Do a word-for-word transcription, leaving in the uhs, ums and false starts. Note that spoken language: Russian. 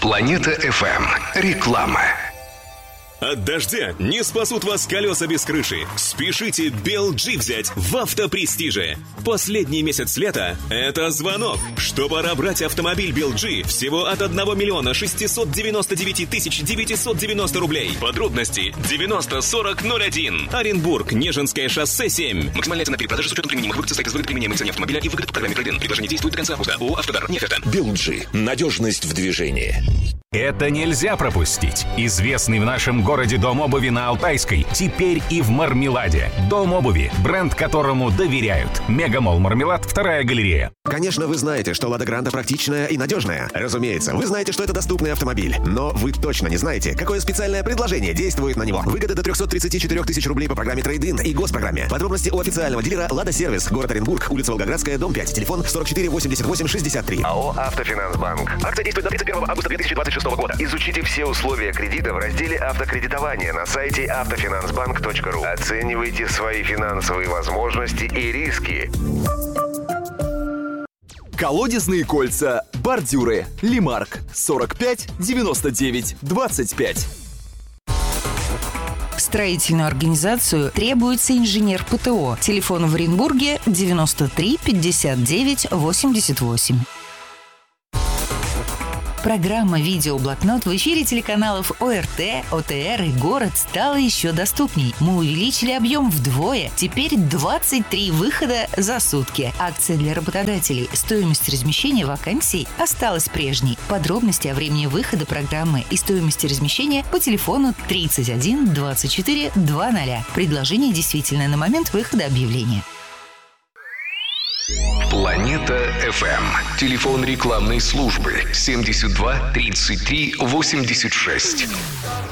Планета эф эм. Реклама. От дождя не спасут вас колеса без крыши. Спешите Бел Джи взять в Автопрестиже. Последний месяц лета – это звонок, что пора брать автомобиль Бел Джи всего от одного миллиона шестисот девяноста девяти тысяч девятисот девяносто рублей. Подробности девяносто сорок ноль один. Оренбург, Нежинское шоссе семь. Максимальная цена перепродажи с учетом применимых выгод состоит из выгод применяемой цене автомобиля и выгод по программе трейд-ин. Предложение действует до конца августа. ООО «Автодар». Нефть. Бел Джи. Надежность в движении. Это нельзя пропустить. Известный в нашем городе дом обуви на Алтайской теперь и в Мармеладе. Дом обуви, бренд которому доверяют. Мегамолл Мармелад, вторая галерея. Конечно, вы знаете, что Лада Гранта практичная и надежная. Разумеется, вы знаете, что это доступный автомобиль. Но вы точно не знаете, какое специальное предложение действует на него. Выгода до триста тридцать четыре тысячи рублей по программе трейд-ин и госпрограмме. Подробности у официального дилера Лада Сервис, город Оренбург, улица Волгоградская, дом пять, телефон сорок четыре восемьдесят восемь шестьдесят три. АО «Автофинансбанк». Акция действует до тридцать первого августа две тысячи двадцать шестого года. Изучите все условия кредита в разделе «Автокредитование» на сайте автофинансбанк точка ру. Оценивайте свои финансовые возможности и риски. Колодезные кольца, бордюры, Лимарк, сорок пять девяносто девять двадцать пять. В строительную организацию требуется инженер ПТО. Телефон в Оренбурге девяносто три пятьдесят девять восемьдесят восемь. Программа «Видеоблокнот» в эфире телеканалов ОРТ, ОТР и «Город» стала еще доступней. Мы увеличили объем вдвое. Теперь двадцать три выхода за сутки. Акция для работодателей. Стоимость размещения вакансий осталась прежней. Подробности о времени выхода программы и стоимости размещения по телефону тридцать один двадцать четыре двадцать. Предложение действительно на момент выхода объявления. Планета эф эм. Телефон рекламной службы семьдесят два тридцать три восемьдесят шесть.